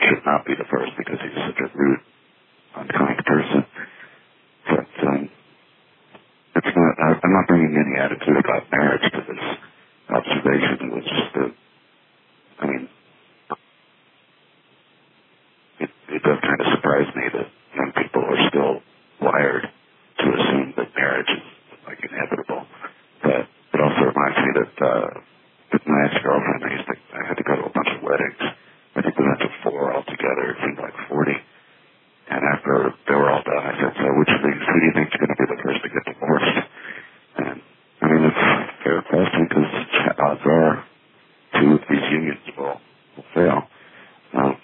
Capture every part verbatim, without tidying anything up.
should not be the first because he's such a rude, unkind person. But um, it's not. I, I'm not bringing any attitude about marriage to this observation. It was just a. I mean, it, it does kind of surprise me that young people are still wired to assume that marriage is like inevitable. But it also reminds me that uh, with my ex-girlfriend, I used to. I had to go to a bunch of weddings. I think we went to four altogether. It seemed like forty. And after they were all done, I said, so which of these, who do you think is going to be the first to get divorced? And, I mean, it's a fair question because odds are two of these unions will, will fail. Um,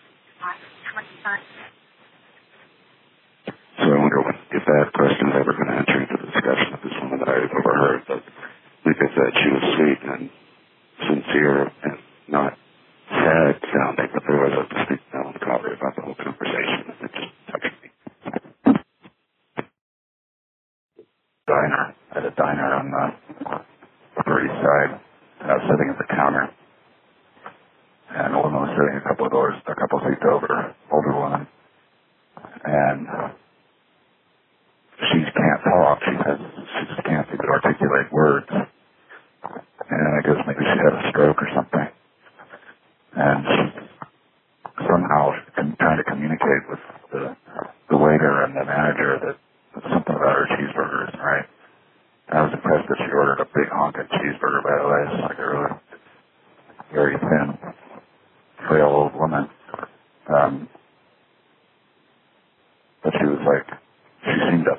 so I wonder when, if that question is ever going to enter into the discussion of this woman that I overheard. But like I said, she was sweet and sincere and not sad sounding, but there was a distinct melancholy about the whole conversation, and it just touched me. Diner, at a diner on the Upper East Side, and I was sitting at the counter, and a woman was sitting a couple of doors, a couple of seats over, older woman, and she can't talk. She has, she just can't even articulate words, and I guess maybe she had a stroke or something. And somehow I'm trying to communicate with the, the waiter and the manager that something about her cheeseburger isn't right. And I was impressed that she ordered a big honking cheeseburger, by the way. It's like a really very thin, frail old woman. Um, but she was like, she seemed